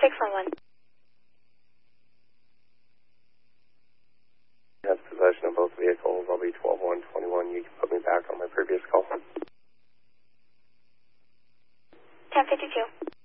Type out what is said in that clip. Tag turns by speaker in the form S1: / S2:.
S1: 611.
S2: Has possession of both vehicles. I'll be 12-121. You can put me back on my previous call.
S1: 1052.